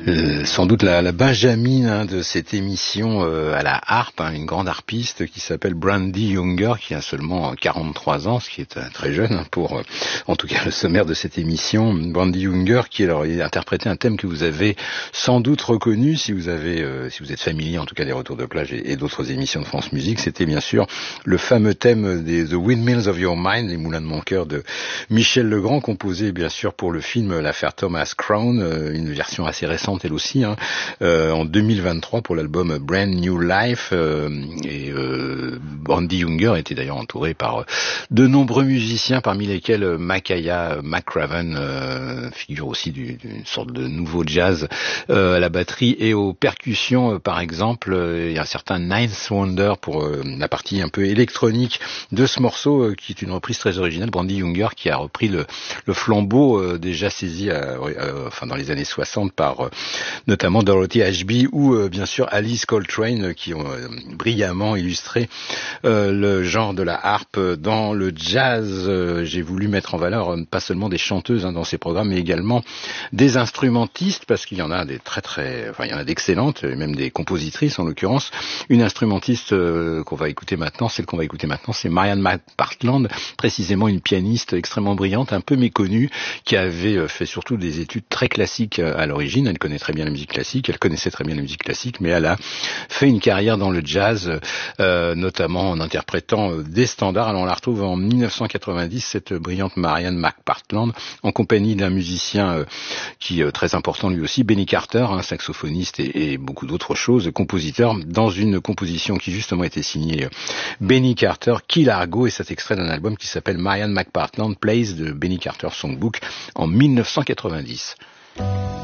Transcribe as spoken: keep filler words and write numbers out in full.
Euh, sans doute la, la Benjamine hein, de cette émission euh, à la harpe, hein, une grande harpiste qui s'appelle Brandee Younger, qui a seulement quarante-trois ans, ce qui est euh, très jeune hein, pour, euh, en tout cas, le sommaire de cette émission. Brandee Younger, qui alors a interprété un thème que vous avez sans doute reconnu si vous avez, euh, si vous êtes familier, en tout cas, des Retours de plage et, et d'autres émissions de France Musique. C'était bien sûr le fameux thème des The Windmills of Your Mind, les moulins de mon cœur de Michel Legrand, composé bien sûr pour le film L'affaire Thomas Crown, euh, une version assez récente elle aussi, hein, euh, en deux mille vingt-trois pour l'album Brand New Life. Euh, et euh, Brandee Younger était d'ailleurs entouré par euh, de nombreux musiciens, parmi lesquels euh, Makaya McCraven, euh, figure aussi du, d'une sorte de nouveau jazz euh, à la batterie et aux percussions. Euh, par exemple, euh, il y a un certain Ninth Wonder pour euh, la partie un peu électronique de ce morceau, euh, qui est une reprise très originale. Brandee Younger qui a repris le, le flambeau euh, déjà saisi à, à, enfin dans les années soixante par euh, notamment Dorothy Ashby ou euh, bien sûr Alice Coltrane, euh, qui ont euh, brillamment illustré euh, le genre de la harpe dans le jazz. Euh, j'ai voulu mettre en valeur euh, pas seulement des chanteuses hein, dans ces programmes, mais également des instrumentistes, parce qu'il y en a des très très, enfin il y en a d'excellentes, et même des compositrices en l'occurrence. Une instrumentiste euh, qu'on va écouter maintenant, celle qu'on va écouter maintenant, c'est Marianne McPartland, précisément une pianiste extrêmement brillante, un peu méconnue, qui avait euh, fait surtout des études très classiques euh, à l'origine. Elle connaît très bien la musique classique, elle connaissait très bien la musique classique, mais elle a fait une carrière dans le jazz, euh, notamment en interprétant euh, des standards. Alors on la retrouve en dix-neuf cent quatre-vingt-dix, cette brillante Marianne McPartland, en compagnie d'un musicien euh, qui est très important lui aussi, Benny Carter, un saxophoniste et, et beaucoup d'autres choses, compositeur, dans une composition qui justement était signée euh, Benny Carter, Key Largo, et cet extrait d'un album qui s'appelle Marianne McPartland Plays de Benny Carter Songbook en dix-neuf cent quatre-vingt-dix.